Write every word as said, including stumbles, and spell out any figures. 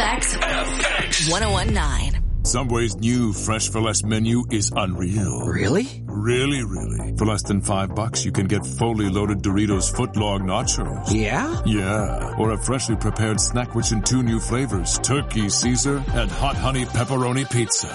X. F X. ten nineteen. Subway's new Fresh for Less menu is unreal. Really? Really, really. For less than five bucks, you can get fully loaded Doritos footlong nachos. Yeah? Yeah. Or a freshly prepared snack which in two new flavors, turkey Caesar and hot honey pepperoni pizza.